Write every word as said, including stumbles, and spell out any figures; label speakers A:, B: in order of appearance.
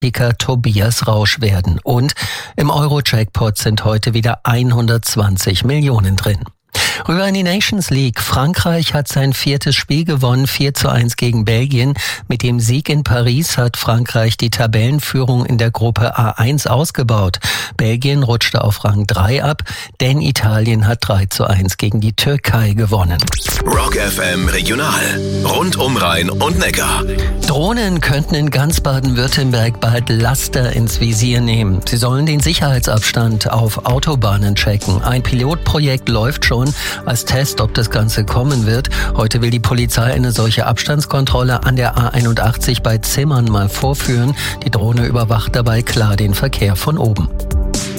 A: Tobias Rausch werden. Und im Euro-Jackpot sind heute wieder hundertzwanzig Millionen drin. Rüber in die Nations League. Frankreich hat sein viertes Spiel gewonnen, vier zu eins gegen Belgien. Mit dem Sieg in Paris hat Frankreich die Tabellenführung in der Gruppe A eins ausgebaut. Belgien rutschte auf Rang drei ab, denn Italien hat drei zu eins gegen die Türkei gewonnen.
B: Rock F M Regional. Rund um Rhein und Neckar.
A: Drohnen könnten in ganz Baden-Württemberg bald Laster ins Visier nehmen. Sie sollen den Sicherheitsabstand auf Autobahnen checken. Ein Pilotprojekt läuft schon als Test, ob das Ganze kommen wird. Heute will die Polizei eine solche Abstandskontrolle an der A einundachtzig bei Zimmern mal vorführen. Die Drohne überwacht dabei klar den Verkehr von oben.